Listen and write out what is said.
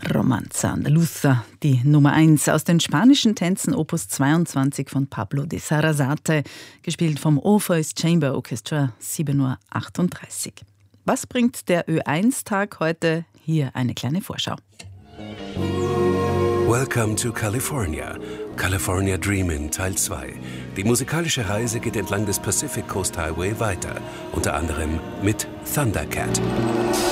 Romanza Andaluza, die Nummer 1 aus den spanischen Tänzen Opus 22 von Pablo de Sarasate, gespielt vom Orpheus Chamber Orchestra, 7:38 Uhr. Was bringt der Ö1-Tag heute? Hier eine kleine Vorschau. Welcome to California. California Dreamin' Teil 2. Die musikalische Reise geht entlang des Pacific Coast Highway weiter, unter anderem mit Thundercat.